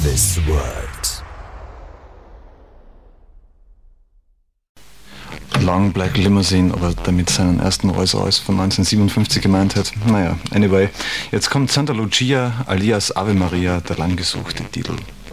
This World. Long Black Limousine, aber damit seinen ersten Rolls-Royce von 1957 gemeint hat. Naja, anyway. Jetzt kommt Santa Lucia alias Ave Maria, der langgesuchte Titel.